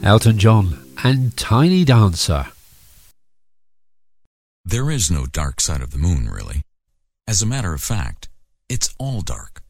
Elton John and Tiny Dancer. There is no dark side of the moon, really. As a matter of fact, it's all dark.